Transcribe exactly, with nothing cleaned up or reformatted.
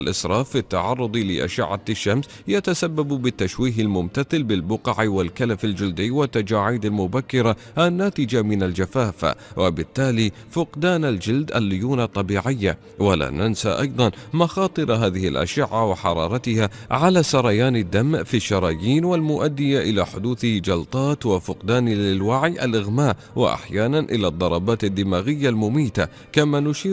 الإسراف في التعرض لأشعة الشمس يتسبب بالتشويه الممتثل بالبقع والكلف الجلدي والتجاعيد المبكرة الناتجة من الجفاف، وبالتالي فقدان الجلد الليونة الطبيعية. ولا ننسى أيضا مخاطر هذه الأشعة وحرارتها على سريان الدم في الشرايين، والمؤدية إلى حدوث جلطات وفقدان للوعي، الإغماء، وأحيانا إلى الضربات الدماغية المميتة. كما نشير